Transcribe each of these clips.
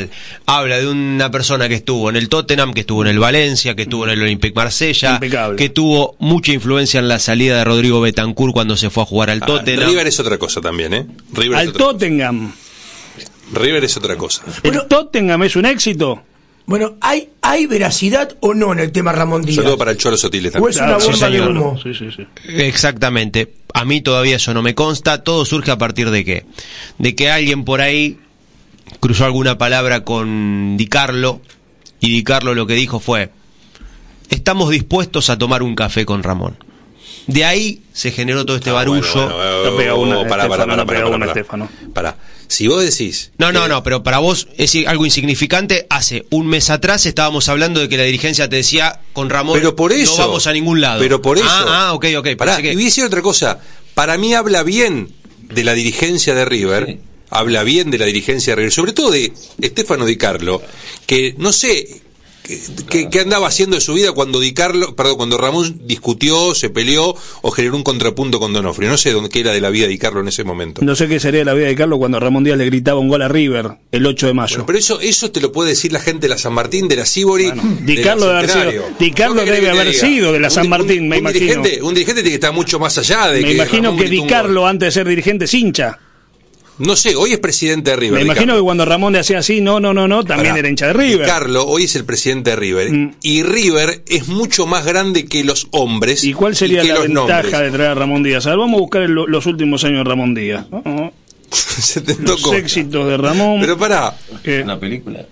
Mundial, habla de una persona que estuvo en el Tottenham, que estuvo en el Valencia, que estuvo en el Olympique Marsella, impecable, que tuvo mucha influencia en la salida de Rodrigo Betancourt cuando se fue a jugar al Tottenham. River es otra cosa también, ¿eh? River al Tottenham. River es otra cosa. ¿El Tottenham es un éxito? Bueno, ¿hay veracidad o no en el tema Ramón Díaz? Saludo para el Cholo Sotiles también. ¿O es una bomba de humo? Sí. Exactamente. A mí todavía eso no me consta. Todo surge a partir de qué. De que alguien por ahí cruzó alguna palabra con Di Carlo, y Di Carlo lo que dijo fue: estamos dispuestos a tomar un café con Ramón. De ahí se generó todo este barullo. Pará. Si vos decís... No, pero para vos es algo insignificante. Hace un mes atrás estábamos hablando de que la dirigencia te decía: con Ramón pero por eso, no vamos a ningún lado. Pero por eso... Ok. Pará, y voy a decir otra cosa. Para mí habla bien de la dirigencia de River, sí. Habla bien de la dirigencia de River, sobre todo de Stefano Di Carlo, que no sé... ¿Qué andaba haciendo de su vida cuando cuando Ramón discutió, se peleó o generó un contrapunto con Donofrio? No sé qué era de la vida de Di Carlo en ese momento. No sé qué sería de la vida de Di Carlo cuando Ramón Díaz le gritaba un gol a River el 8 de mayo. Bueno, pero eso te lo puede decir la gente de la San Martín, de la Sibori, Di Carlo debe haber sido de la San Martín, me imagino. Un dirigente tiene que estar mucho más allá de me imagino que Di Carlo, antes de ser dirigente, es hincha. No sé, hoy es presidente de River. Me imagino que cuando Ramón le hacía así, no, también era hincha de River. Di Carlo hoy es el presidente de River. Y River es mucho más grande que los hombres. ¿Y cuál sería la ventaja nombres de traer a Ramón Díaz? A ver, vamos a buscar los últimos años de Ramón Díaz. Se te los tocó. Éxitos de Ramón. Pero pará. Una película.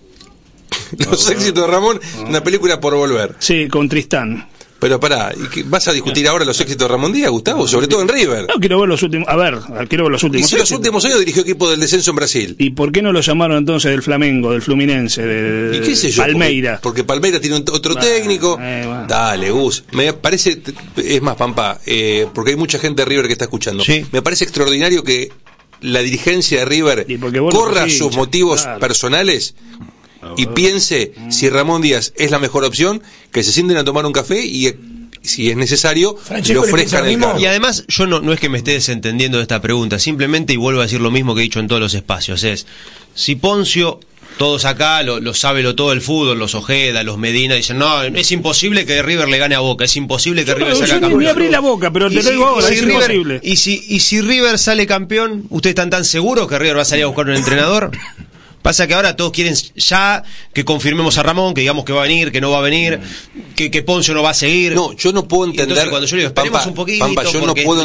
Los éxitos de Ramón, una película por volver. Sí, con Tristán. Pero pará, ¿vas a discutir ahora los éxitos de Ramón Díaz, Gustavo? Sobre todo en River. No, quiero ver los últimos. quiero ver los últimos. Y si los últimos años dirigió equipo del descenso en Brasil. ¿Y por qué no lo llamaron entonces del Flamengo, del Fluminense, de ¿Y qué sé yo? Palmeira? Porque Palmeira tiene otro técnico. Dale, Gus. Me parece, es más, Pampa, porque hay mucha gente de River que está escuchando. Sí. Me parece extraordinario que la dirigencia de River corra sus motivos personales y piense si Ramón Díaz es la mejor opción, que se sienten a tomar un café y si es necesario le ofrezcan el cargo. Y además yo no es que me esté desentendiendo de esta pregunta, simplemente, y vuelvo a decir lo mismo que he dicho en todos los espacios, es si Poncio, todos acá lo sabe todo el fútbol, los Ojeda, los Medina, dicen: no, es imposible que River le gane a Boca, es imposible que River salga campeón. Yo ni abrí la boca, pero te lo digo ahora, es imposible. Y si River sale campeón, ¿ustedes están tan seguros que River va a salir a buscar un entrenador? Pasa que ahora todos quieren ya que confirmemos a Ramón, que digamos que va a venir, que no va a venir, que Poncio no va a seguir. No, yo no puedo entender. Entonces, cuando yo digo, esperemos un poquito, yo no puedo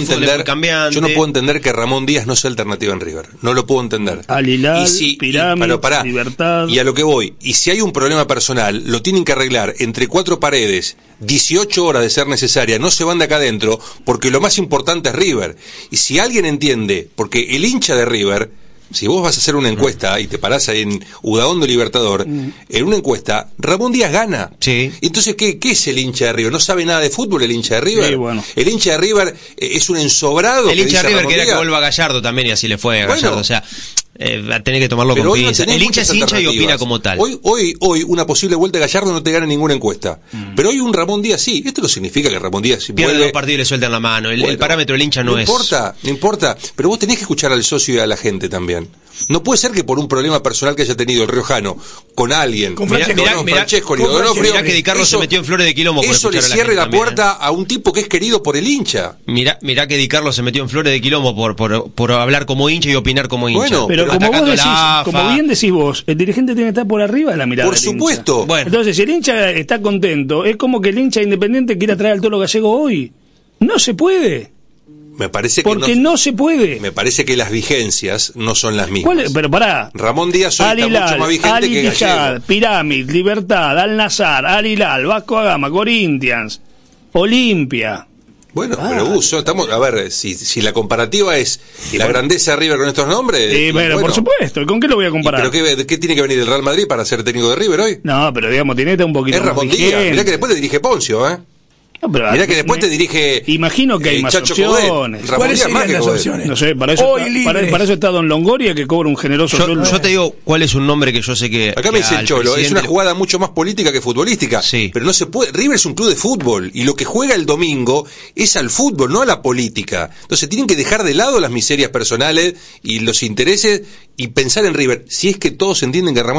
entender que Ramón Díaz no sea alternativa en River. No lo puedo entender. Al Hilal, Pirámide, Libertad. Y a lo que voy, y si hay un problema personal, lo tienen que arreglar entre cuatro paredes, 18 horas de ser necesaria, no se van de acá adentro, porque lo más importante es River. Y si alguien entiende, porque el hincha de River, si vos vas a hacer una encuesta y te parás ahí en Udaondo Libertador, en una encuesta, Ramón Díaz gana. Sí. Entonces, ¿qué es el hincha de River? ¿No sabe nada de fútbol el hincha de River? Sí, bueno. El hincha de River es un ensobrado. El hincha de River quería que vuelva a Gallardo también, y así le fue a Gallardo. O sea, va a tener que tomarlo con pinzas. El hincha es hincha y opina como tal. Hoy una posible vuelta de Gallardo no te gana ninguna encuesta. Pero hoy un Ramón Díaz sí. Esto no significa que Ramón Díaz pierde los partidos y le sueltan la mano. El parámetro del hincha no importa. Pero vos tenés que escuchar al socio y a la gente también. No puede ser que por un problema personal que haya tenido el riojano con alguien, con Francesco y Donofrio, mirá que Di Carlo se metió en flores de quilombo. Eso le cierre la puerta a un tipo que es querido por el hincha. Mirá que Di Carlo se metió en flores de quilombo por hablar como hincha y opinar como hincha. Bueno, pero como bien decís vos, el dirigente tiene que estar por arriba de la mirada. Por supuesto. Bueno. Entonces, si el hincha está contento, es como que el hincha independiente quiera traer al Tolo Gallego hoy. No se puede. Me parece que porque no se puede. Me parece que las vigencias no son las mismas. Pero pará. Ramón Díaz hoy está mucho más vigente que Gallego. Pirámide, Libertad, Al-Nassr, Al-Hilal, Vasco da Gama, Corinthians, Olimpia. Bueno, pero estamos, a ver, si la comparativa es la grandeza de River con estos nombres. Bueno, por supuesto, ¿con qué lo voy a comparar? ¿Pero qué tiene que venir el Real Madrid para ser técnico de River hoy? No, pero digamos, tiene que estar un poquito más Ramón Díaz, mirá que después te dirige Poncio, No, mirá que después te dirige. Imagino que hay más opciones. ¿Cuáles serían las opciones? No sé, para eso está Don Longoria, que cobra un generoso sueldo. Yo te digo cuál es un nombre que yo sé que. Acá me dice el Cholo, es una jugada mucho más política que futbolística. Sí. Pero no se puede. River es un club de fútbol y lo que juega el domingo es al fútbol, no a la política. Entonces tienen que dejar de lado las miserias personales y los intereses y pensar en River. Si es que todos entienden que Ramón